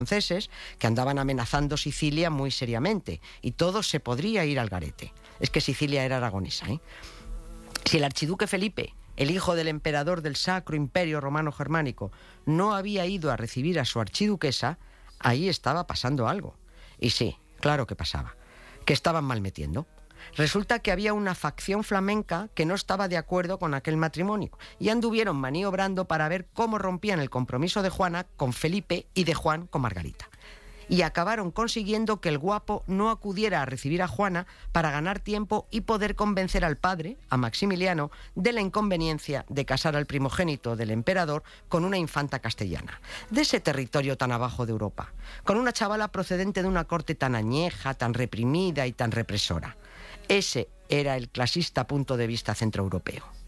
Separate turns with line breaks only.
franceses que andaban amenazando Sicilia muy seriamente y todo se podría ir al garete. Es que Sicilia era aragonesa, ¿eh? Si el archiduque Felipe, el hijo del emperador del Sacro Imperio Romano Germánico, no había ido a recibir a su archiduquesa, ahí estaba pasando algo. Y sí, claro que pasaba, que estaban mal metiendo. Resulta que había una facción flamenca que no estaba de acuerdo con aquel matrimonio y anduvieron maniobrando para ver cómo rompían el compromiso de Juana con Felipe y de Juan con Margarita. Y acabaron consiguiendo que el guapo no acudiera a recibir a Juana para ganar tiempo y poder convencer al padre, a Maximiliano, de la inconveniencia de casar al primogénito del emperador con una infanta castellana, de ese territorio tan abajo de Europa, con una chavala procedente de una corte tan añeja, tan reprimida y tan represora. Ese era el clasista punto de vista centroeuropeo.